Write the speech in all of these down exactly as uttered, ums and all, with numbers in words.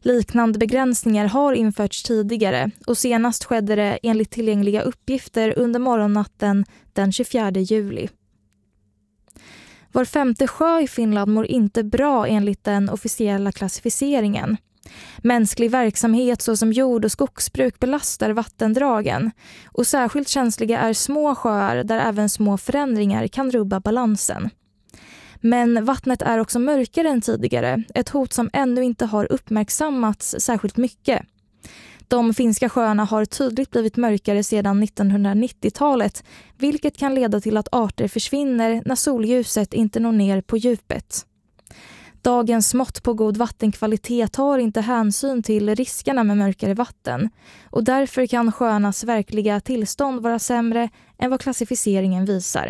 Liknande begränsningar har införts tidigare och senast skedde det enligt tillgängliga uppgifter under morgonnatten den tjugofjärde juli. Var femte sjö i Finland mår inte bra enligt den officiella klassificeringen. Mänsklig verksamhet såsom jord- och skogsbruk belastar vattendragen och särskilt känsliga är små sjöar där även små förändringar kan rubba balansen. Men vattnet är också mörkare än tidigare, ett hot som ännu inte har uppmärksammats särskilt mycket. De finska sjöarna har tydligt blivit mörkare sedan nittonhundranittiotalet, vilket kan leda till att arter försvinner när solljuset inte når ner på djupet. Dagens mått på god vattenkvalitet tar inte hänsyn till riskerna med mörkare vatten och därför kan sjöarnas verkliga tillstånd vara sämre än vad klassificeringen visar.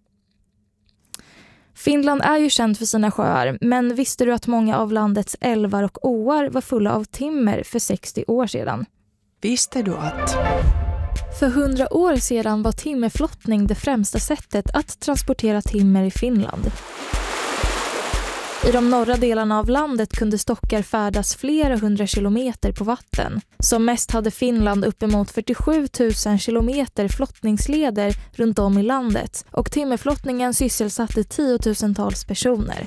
Finland är ju känt för sina sjöar, men visste du att många av landets älvar och åar var fulla av timmer för sextio år sedan? Visste du att... För hundra år sedan var timmerflottning det främsta sättet att transportera timmer i Finland. I de norra delarna av landet kunde stockar färdas flera hundra kilometer på vatten. Som mest hade Finland uppemot fyrtiosju tusen kilometer flottningsleder runt om i landet och timmerflottningen sysselsatte tiotusentals personer.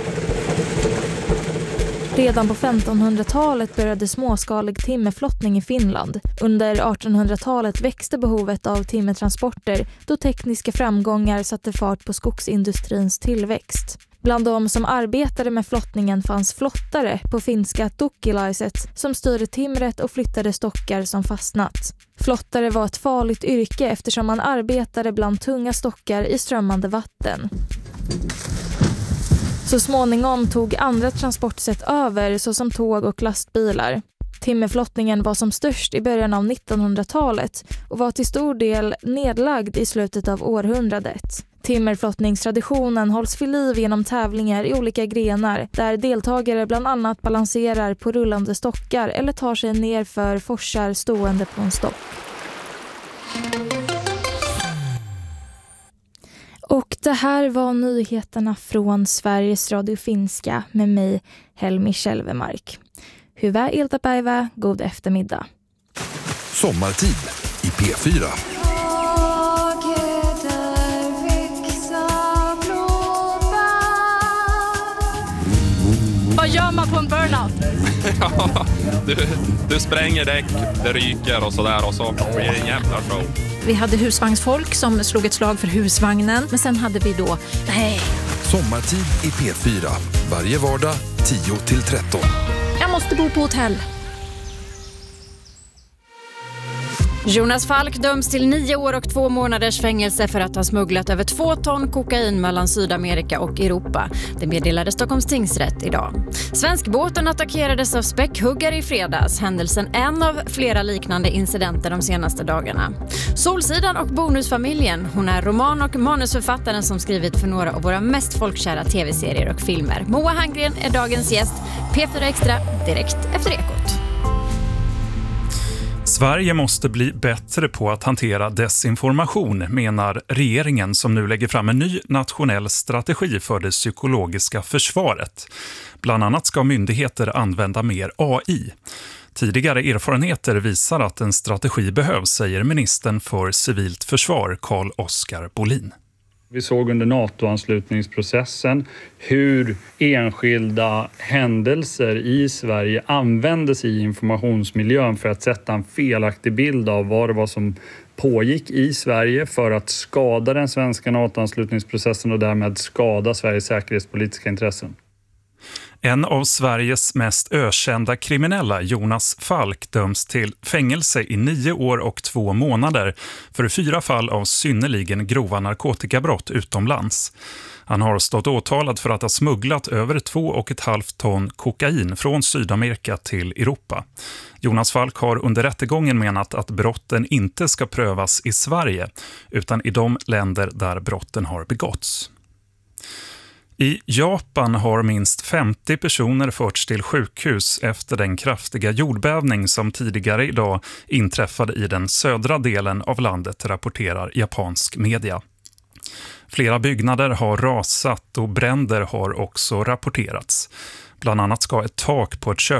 Redan på femtonhundratalet började småskalig timmerflottning i Finland. Under artonhundratalet växte behovet av timmertransporter då tekniska framgångar satte fart på skogsindustrins tillväxt. Bland de som arbetade med flottningen fanns flottare på finska tukkilaiset som styrde timret och flyttade stockar som fastnat. Flottare var ett farligt yrke eftersom man arbetade bland tunga stockar i strömmande vatten. Så småningom tog andra transportsätt över såsom tåg och lastbilar. Timmerflottningen var som störst i början av nittonhundratalet och var till stor del nedlagd i slutet av århundradet. Timmerflottningstraditionen hålls vid liv genom tävlingar i olika grenar där deltagare bland annat balanserar på rullande stockar eller tar sig ner för forsar stående på en stock. Och det här var nyheterna från Sveriges Radio Finska med mig, Helmi Kälvemark. Hyvää iltapäivää, god eftermiddag. Sommartid i P fyra. Vad gör man på en burnout? Ja, du, du spränger däck, det ryker och sådär och så blir det en jävla show. Vi hade husvagnsfolk som slog ett slag för husvagnen. Men sen hade vi då, nej. Sommartid i P fyra. Varje vardag tio till tretton. Jag måste bo på hotell. Jonas Falk döms till nio år och två månaders fängelse för att ha smugglat över två ton kokain mellan Sydamerika och Europa. Det meddelade Stockholms tingsrätt idag. Svenskbåten attackerades av späckhuggare i fredags. Händelsen en av flera liknande incidenter de senaste dagarna. Solsidan och Bonusfamiljen. Hon är roman- och manusförfattaren som skrivit för några av våra mest folkkära tv-serier och filmer. Moa Hangren är dagens gäst. P fyra Extra direkt efter Ekot. Sverige måste bli bättre på att hantera desinformation, menar regeringen som nu lägger fram en ny nationell strategi för det psykologiska försvaret. Bland annat ska myndigheter använda mer A I. Tidigare erfarenheter visar att en strategi behövs, säger ministern för civilt försvar Carl-Oskar Bolin. Vi såg under NATO-anslutningsprocessen hur enskilda händelser i Sverige användes i informationsmiljön för att sätta en felaktig bild av vad det var som pågick i Sverige för att skada den svenska NATO-anslutningsprocessen och därmed skada Sveriges säkerhetspolitiska intressen. En av Sveriges mest ökända kriminella, Jonas Falk, döms till fängelse i nio år och två månader för fyra fall av synnerligen grova narkotikabrott utomlands. Han har stått åtalad för att ha smugglat över två och ett halvt ton kokain från Sydamerika till Europa. Jonas Falk har under rättegången menat att brotten inte ska prövas i Sverige utan i de länder där brotten har begåtts. I Japan har minst femtio personer förts till sjukhus efter den kraftiga jordbävning som tidigare idag inträffade i den södra delen av landet, rapporterar japansk media. Flera byggnader har rasat och bränder har också rapporterats. Bland annat ska ett tak på ett köp